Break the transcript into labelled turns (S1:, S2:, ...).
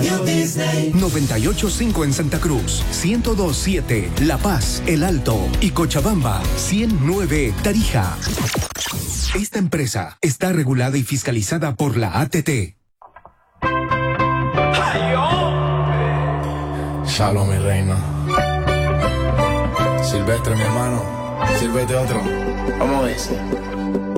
S1: Radio Disney.
S2: 98.5 en Santa Cruz, 102.7 La Paz, El Alto y Cochabamba, 100.9 Tarija. Esta empresa está regulada y fiscalizada por la ATT.
S3: Shalom, mi reina. Silvestre, mi hermano. Sírvete otro.
S4: ¿Cómo es?